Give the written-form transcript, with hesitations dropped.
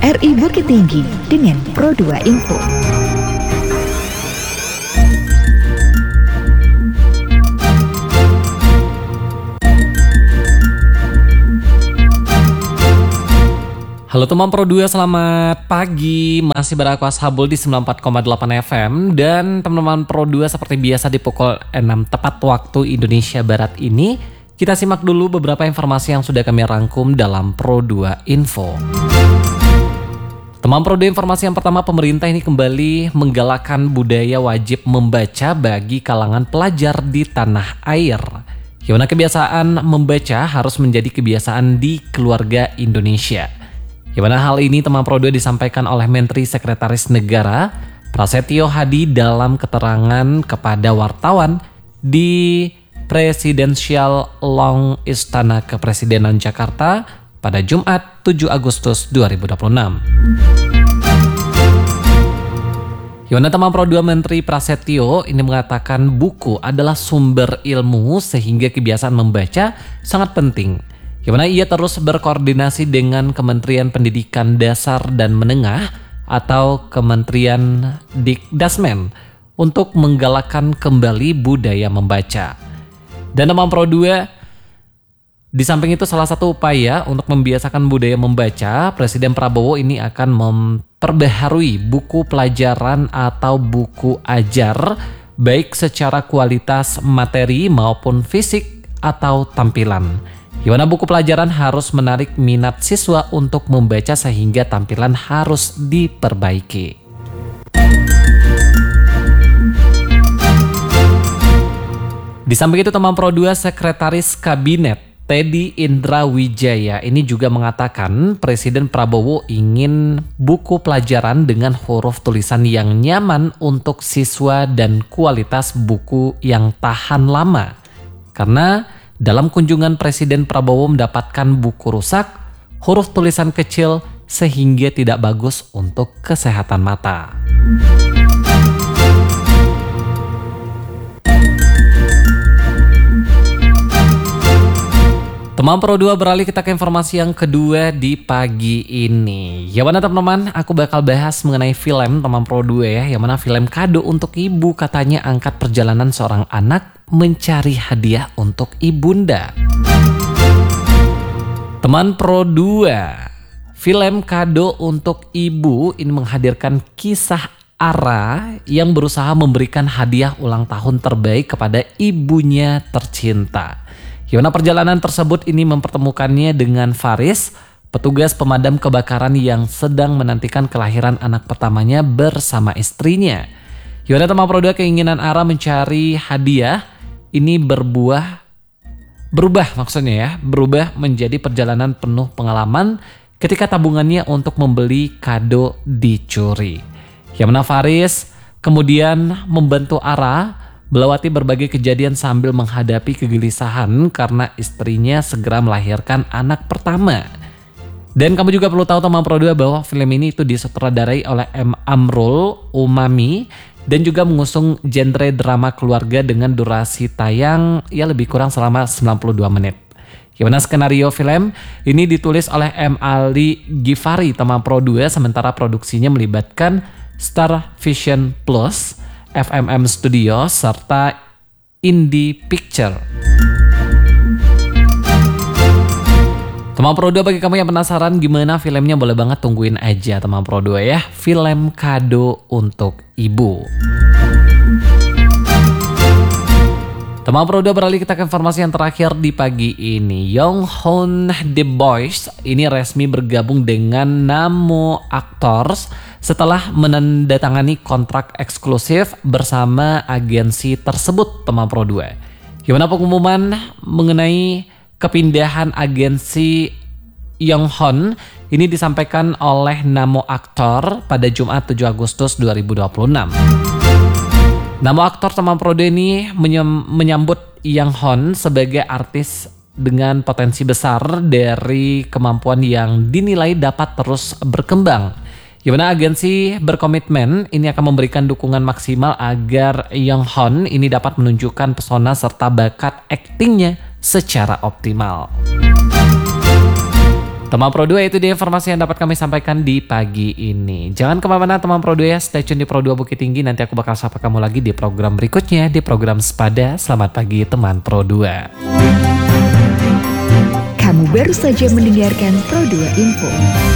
RRI Bukit Tinggi dengan Pro 2 Info. Halo teman Pro 2, selamat pagi. Masih berada Ashabul di 94,8 FM. Dan teman-teman Pro 2 seperti biasa di pukul 6 tepat waktu Indonesia Barat ini, kita simak dulu beberapa informasi yang sudah kami rangkum dalam Pro 2 Info. Teman Pro 2, informasi yang pertama, pemerintah ini kembali menggalakkan budaya wajib membaca bagi kalangan pelajar di tanah air. Yang mana kebiasaan membaca harus menjadi kebiasaan di keluarga Indonesia. Yang mana hal ini teman Pro 2 disampaikan oleh Menteri Sekretaris Negara Prasetyo Hadi dalam keterangan kepada wartawan di Presidential Lounge Istana Kepresidenan Jakarta pada Jumat 7 Agustus 2026. Yang mana teman Pro 2, Menteri Prasetyo ini mengatakan buku adalah sumber ilmu sehingga kebiasaan membaca sangat penting. Yang mana ia terus berkoordinasi dengan Kementerian Pendidikan Dasar dan Menengah atau Kementerian Dikdasmen untuk menggalakkan kembali budaya membaca. Dan teman Pro 2, di samping itu salah satu upaya untuk membiasakan budaya membaca, Presiden Prabowo ini akan memperbaharui buku pelajaran atau buku ajar baik secara kualitas materi maupun fisik atau tampilan. Di mana buku pelajaran harus menarik minat siswa untuk membaca sehingga tampilan harus diperbaiki. Di samping itu teman Pro 2, Sekretaris Kabinet Teddy Indra Wijaya ini juga mengatakan Presiden Prabowo ingin buku pelajaran dengan huruf tulisan yang nyaman untuk siswa dan kualitas buku yang tahan lama. Karena dalam kunjungan Presiden Prabowo mendapatkan buku rusak, huruf tulisan kecil sehingga tidak bagus untuk kesehatan mata. Teman Pro 2, beralih kita ke informasi yang kedua di pagi ini. Yang mana teman-teman, aku bakal bahas mengenai film teman Pro 2 ya. Yang mana film kado untuk ibu, katanya angkat perjalanan seorang anak mencari hadiah untuk ibunda. Teman Pro 2, film kado untuk ibu ini menghadirkan kisah Ara yang berusaha memberikan hadiah ulang tahun terbaik kepada ibunya tercinta. Yang mana perjalanan tersebut ini mempertemukannya dengan Faris, petugas pemadam kebakaran yang sedang menantikan kelahiran anak pertamanya bersama istrinya. Yang mana teman Pro 2, keinginan Ara mencari hadiah ini berubah menjadi perjalanan penuh pengalaman ketika tabungannya untuk membeli kado dicuri. Yang mana Faris kemudian membantu Ara melewati berbagai kejadian sambil menghadapi kegelisahan karena istrinya segera melahirkan anak pertama. Dan kamu juga perlu tahu teman Pro 2 bahwa film ini itu disutradarai oleh M. Amrul Umami dan juga mengusung genre drama keluarga dengan durasi tayang ya lebih kurang selama 92 menit. Yang mana skenario film ini ditulis oleh M. Ali Ghifari teman Pro 2, sementara produksinya melibatkan Star Vision Plus, FMM Studio, serta Indie Picture. Teman Pro 2, bagi kamu yang penasaran gimana filmnya, boleh banget tungguin aja teman Pro 2 ya. Film kado untuk ibu. Teman Pro 2, beralih kita ke informasi yang terakhir di pagi ini. Yonghun The Boys ini resmi bergabung dengan Namo Actors setelah menandatangani kontrak eksklusif bersama agensi tersebut teman Pro 2. Gimana pengumuman mengenai kepindahan agensi Yonghun ini disampaikan oleh Namo Actor pada Jumat 7 Agustus 2026. Namo Actor teman Pro 2 ini menyambut Yonghun sebagai artis dengan potensi besar dari kemampuan yang dinilai dapat terus berkembang. Yang mana agensi berkomitmen ini akan memberikan dukungan maksimal agar Yonghun ini dapat menunjukkan pesona serta bakat aktingnya secara optimal. Teman Pro 2, itu dia informasi yang dapat kami sampaikan di pagi ini. Jangan kemana-mana teman Pro 2 ya, stay tune di Pro 2 Bukit Tinggi. Nanti aku bakal sapa kamu lagi di program berikutnya, di program Sepada. Selamat pagi teman Pro 2. Kamu baru saja mendengarkan Pro 2 Info.